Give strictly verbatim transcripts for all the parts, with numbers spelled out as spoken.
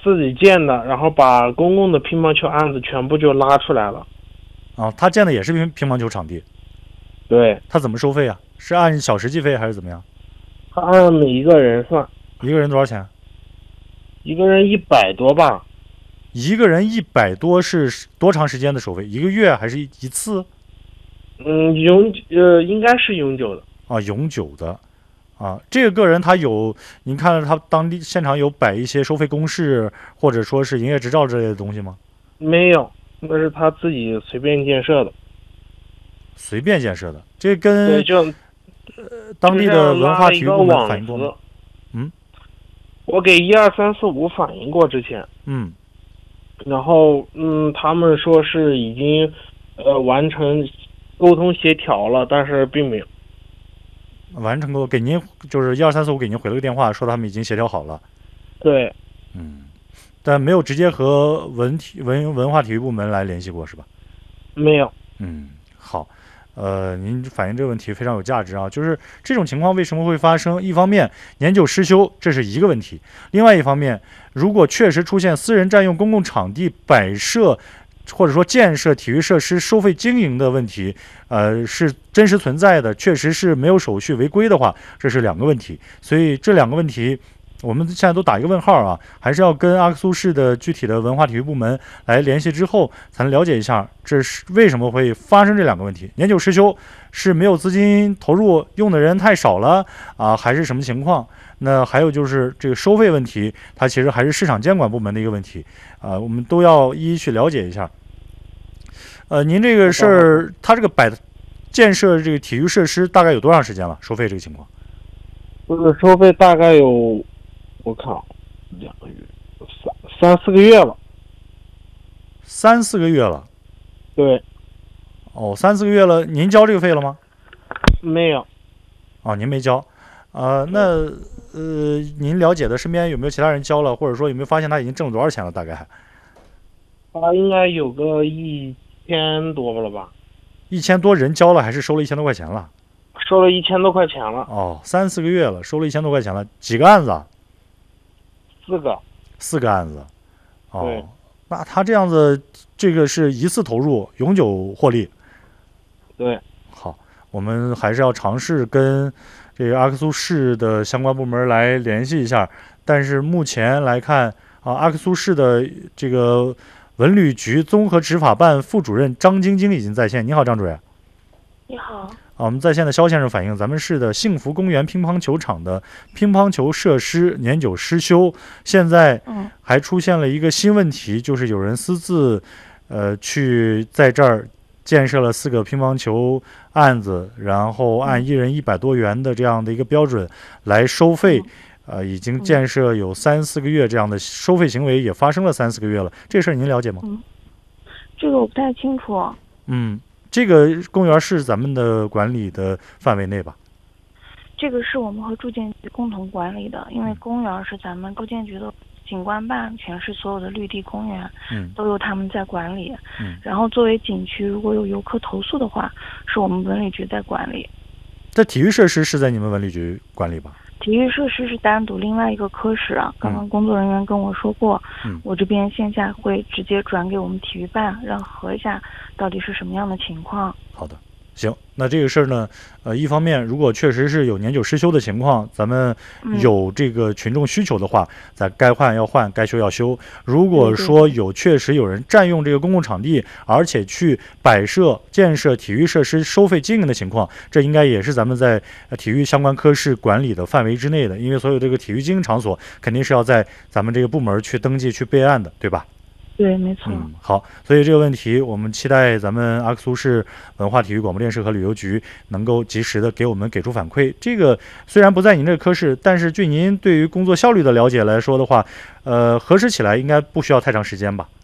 自己建的，然后把公共的乒乓球案子全部就拉出来了。 啊，他建的也是乒乒乓球场地， 对， 他怎么收费啊？是按小时计费还是怎么样？ 他按每一个人算， 一个人多少钱？ 一个人一百多吧。 一个人一百多是多长时间的收费？一个月还是一一次？ 嗯，永呃应该是永久的。 啊，永久的。啊，这个个人他有，您看了他当地现场有摆一些收费公示，或者说是营业执照之类的东西吗？ 没有，那是他自己随便建设的。 随便建设的，这跟对，就呃当地的文化体育部门反映过吗？ 嗯，我给一二三四五反映过之前。 嗯。 然后嗯，他们说是已经呃完成沟通协调了，但是并没有完成过，给您就是一二三四五给您回了个电话，说他们已经协调好了。 对， 嗯，但没有直接和文体文文化体育部门来联系过，是吧？ 没有。 嗯，好。呃，您反映这个问题非常有价值啊，就是这种情况为什么会发生？一方面年久失修，这是一个问题；另外一方面，如果确实出现私人占用公共场地摆设或者说建设体育设施收费经营的问题，呃，是真实存在的，确实是没有手续违规的话，这是两个问题。所以这两个问题，我们现在都打一个问号啊，还是要跟阿克苏市的具体的文化体育部门来联系之后，才能了解一下这是为什么会发生这两个问题。年久失修是没有资金投入，用的人太少了啊，还是什么情况？那还有就是这个收费问题，它其实还是市场监管部门的一个问题啊，我们都要一一去了解一下。呃，您这个事儿，它这个摆建设这个体育设施大概有多长时间了？收费这个情况？ 这个收费大概有，我看两个月，三三四个月了。 三四个月了。 对。 哦，三四个月了，您交这个费了吗？ 没有。 哦，您没交。啊、呃，那呃，您了解的身边有没有其他人交了，或者说有没有发现他已经挣了多少钱了？大概？ 他应该有个一千多了吧？ 一千多人交了，还是收了一千多块钱了？ 收了一千多块钱了。 哦，三四个月了，收了一千多块钱了，几个案子？ 四个。 四个案子。哦， 对。 那他这样子，这个是一次投入，永久获利。 对。 好，我们还是要尝试跟这个阿克苏市的相关部门来联系一下。但是目前来看啊，阿克苏市的这个文旅局综合执法办副主任张晶晶已经在线。你好，张主任。 你好。 啊，我们在线的肖先生反映，咱们市的幸福公园乒乓球场的乒乓球设施年久失修，现在还出现了一个新问题，就是有人私自，呃，去在这儿建设了四个乒乓球案子，然后按一人一百多元的这样的一个标准来收费，呃，已经建设有三四个月，这样的收费行为也发生了三四个月了，这事儿您了解吗？ 嗯，这个我不太清楚。 嗯。这个公园是咱们的管理的范围内吧？ 这个是我们和住建局共同管理的，因为公园是咱们住建局的景观办，全市所有的绿地公园，嗯，都由他们在管理。嗯，然后作为景区，如果有游客投诉的话，是我们文旅局在管理。 这体育设施是在你们文旅局管理吧？ 体育设施是单独另外一个科室啊，刚刚工作人员跟我说过，嗯，我这边线下会直接转给我们体育办，让核一下到底是什么样的情况。 好的，行，那这个事儿呢，呃，一方面如果确实是有年久失修的情况，咱们有这个群众需求的话，嗯、咱该换要换，该修要修。如果说有确实有人占用这个公共场地，而且去摆设、建设体育设施收费经营的情况，这应该也是咱们在体育相关科室管理的范围之内的，因为所有这个体育经营场所肯定是要在咱们这个部门去登记、去备案的，对吧？ 对，没错。 嗯，好，所以这个问题，我们期待咱们阿克苏市文化体育广播电视和旅游局能够及时的给我们给出反馈。这个虽然不在您这个科室，但是据您对于工作效率的了解来说的话，呃，核实起来应该不需要太长时间吧？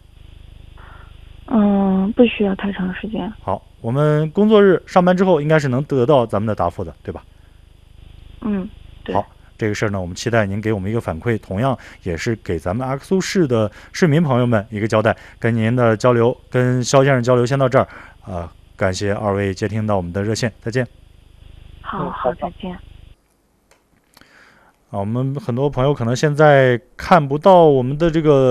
嗯，不需要太长时间。 好，我们工作日上班之后应该是能得到咱们的答复的，对吧？ 嗯，对。 好。这个事儿呢，我们期待您给我们一个反馈，同样也是给咱们阿克苏市的市民朋友们一个交代。跟您的交流，跟肖先生交流先到这儿，啊、呃，感谢二位接听到我们的热线，再见。 好好，再见。 啊，我们很多朋友可能现在看不到我们的这个。